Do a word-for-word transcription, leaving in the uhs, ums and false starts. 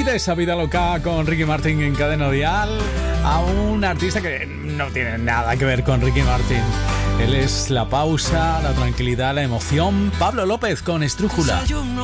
de esa vida loca con Ricky Martin en Cadena Dial a un artista que no tiene nada que ver con Ricky Martin. Él es la pausa, la tranquilidad, la emoción. Pablo López con Estrújula.